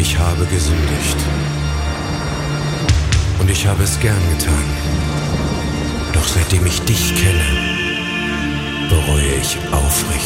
Ich habe gesündigt. Und ich habe es gern getan. Doch seitdem ich dich kenne, bereue ich aufrichtig.